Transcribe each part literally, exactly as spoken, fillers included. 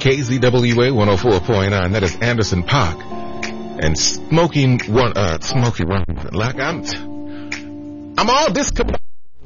K Z W A one oh four point nine. That is Anderson .Paak and Smoking One, uh, Smokey One. Like I'm, I'm all discombobulated.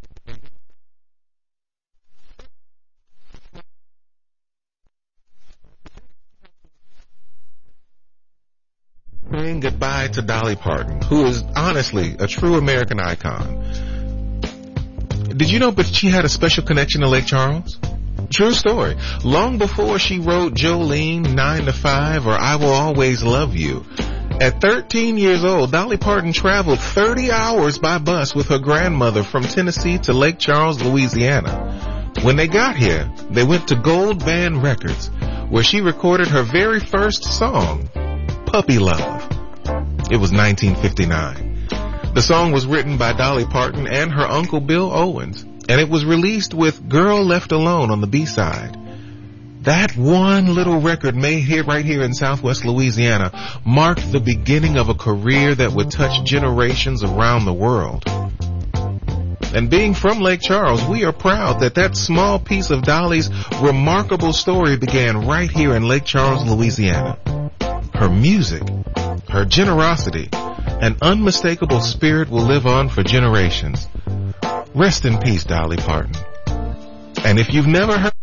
Saying goodbye to Dolly Parton, who is honestly a true American icon. Did you know but she had a special connection to Lake Charles? True story. Long before she wrote Jolene, Nine to Five, or I Will Always Love You, at thirteen years old, Dolly Parton traveled thirty hours by bus with her grandmother from Tennessee to Lake Charles, Louisiana. When they got here, they went to Gold Band Records, where she recorded her very first song, Puppy Love. It was nineteen fifty-nine. The song was written by Dolly Parton and her uncle Bill Owens, and it was released with Girl Left Alone on the B-side. That one little record made here right here in Southwest Louisiana marked the beginning of a career that would touch generations around the world. And being from Lake Charles, we are proud that that small piece of Dolly's remarkable story began right here in Lake Charles, Louisiana. Her music, her generosity, and unmistakable spirit will live on for generations. Rest in peace, Dolly Parton. And if you've never heard